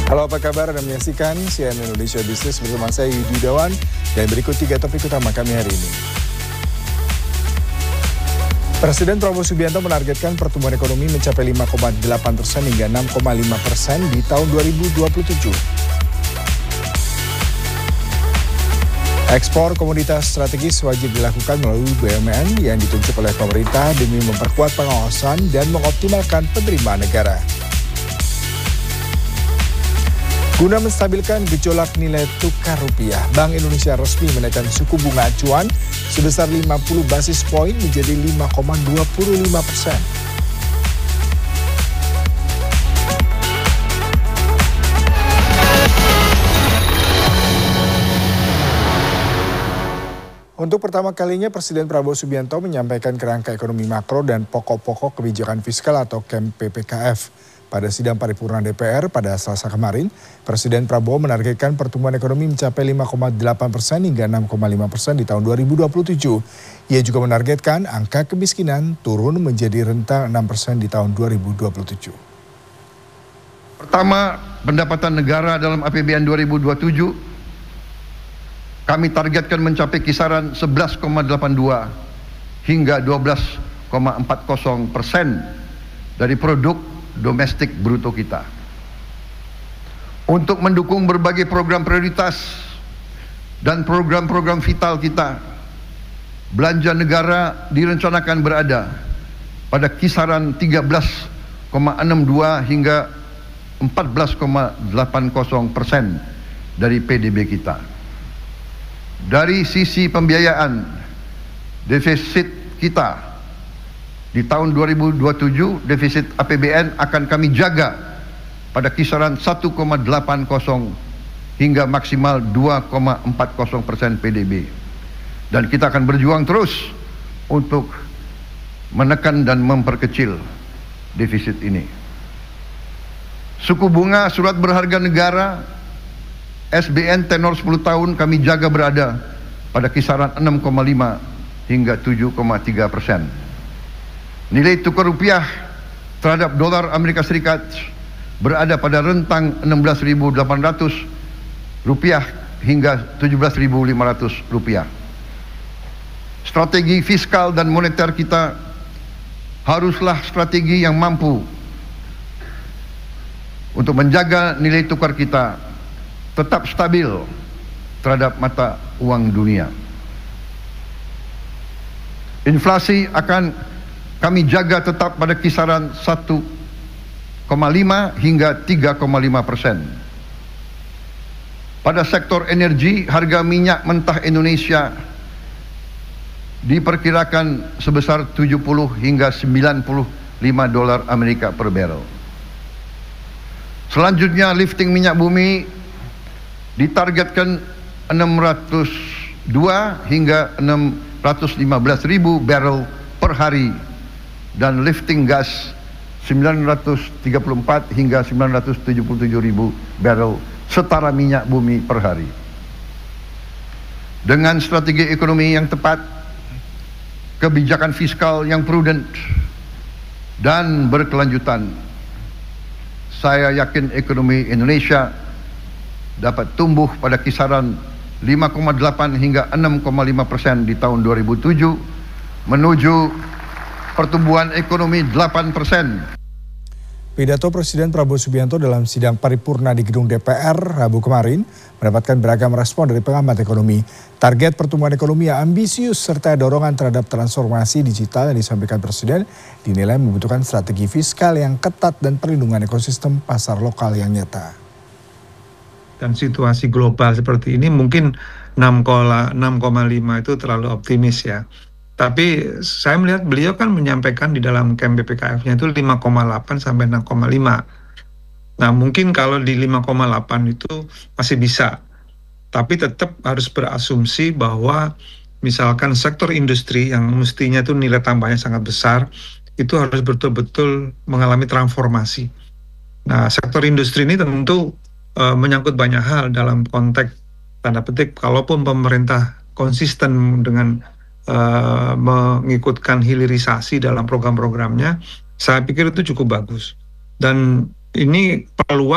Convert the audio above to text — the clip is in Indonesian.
Halo, apa kabar? Anda menyaksikan CNN Indonesia Business bersama saya Yudi Yudawan. Dan berikut 3 topik utama kami hari ini. Presiden Prabowo Subianto menargetkan pertumbuhan ekonomi mencapai 5,8% hingga 6,5% di tahun 2027. Ekspor komoditas strategis wajib dilakukan melalui BUMN yang ditunjuk oleh pemerintah demi memperkuat pengawasan dan mengoptimalkan penerimaan negara. Guna menstabilkan gejolak nilai tukar rupiah, Bank Indonesia resmi menaikkan suku bunga acuan sebesar 50 basis poin menjadi 5,25%. Untuk pertama kalinya Presiden Prabowo Subianto menyampaikan kerangka ekonomi makro dan pokok-pokok kebijakan fiskal atau KEM PPKF. Pada sidang paripurna DPR pada Selasa kemarin, Presiden Prabowo menargetkan pertumbuhan ekonomi mencapai 5,8% hingga 6,5% di tahun 2027. Ia juga menargetkan angka kemiskinan turun menjadi rentang 6% di tahun 2027. Pertama, pendapatan negara dalam APBN 2027 kami targetkan mencapai kisaran 11,82 hingga 12,40% dari produk domestik bruto kita. Untuk mendukung berbagai program prioritas dan program-program vital kita, belanja negara direncanakan berada pada kisaran 13,62 hingga 14,80% dari PDB kita. Dari sisi pembiayaan, defisit kita di tahun 2027, defisit APBN akan kami jaga pada kisaran 1,80 hingga maksimal 2,40% PDB. Dan kita akan berjuang terus untuk menekan dan memperkecil defisit ini. Suku bunga surat berharga negara SBN tenor 10 tahun kami jaga berada pada kisaran 6,5 hingga 7,3%. Nilai tukar rupiah terhadap dolar Amerika Serikat berada pada rentang 16.800 rupiah hingga 17.500 rupiah. Strategi fiskal dan moneter kita haruslah strategi yang mampu untuk menjaga nilai tukar kita tetap stabil terhadap mata uang dunia. Inflasi akan kami jaga tetap pada kisaran 1,5 hingga 3,5%. Pada sektor energi, harga minyak mentah Indonesia diperkirakan sebesar 70 hingga 95 dolar Amerika per barrel. Selanjutnya, lifting minyak bumi ditargetkan 602 hingga 615.000 barrel per hari, dan lifting gas 934 hingga 977.000 barrel setara minyak bumi per hari. Dengan strategi ekonomi yang tepat, kebijakan fiskal yang prudent dan berkelanjutan, saya yakin ekonomi Indonesia dapat tumbuh pada kisaran 5,8 hingga 6,5% di tahun 2007 menuju pertumbuhan ekonomi 8%. Pidato Presiden Prabowo Subianto dalam sidang paripurna di gedung DPR Rabu kemarin mendapatkan beragam respon dari pengamat ekonomi. Target pertumbuhan ekonomi yang ambisius serta dorongan terhadap transformasi digital yang disampaikan Presiden dinilai membutuhkan strategi fiskal yang ketat dan perlindungan ekosistem pasar lokal yang nyata. Dan situasi global seperti ini mungkin 6,5 itu terlalu optimis ya. Tapi saya melihat beliau kan menyampaikan di dalam KEM PPKF-nya itu 5,8 sampai 6,5. Nah mungkin kalau di 5,8 itu masih bisa. Tapi tetap harus berasumsi bahwa misalkan sektor industri yang mestinya itu nilai tambahnya sangat besar, itu harus betul-betul mengalami transformasi. Nah sektor industri ini tentu menyangkut banyak hal dalam konteks tanda petik, kalaupun pemerintah konsisten dengan mengikutkan hilirisasi dalam program-programnya, saya pikir itu cukup bagus. Dan ini peluang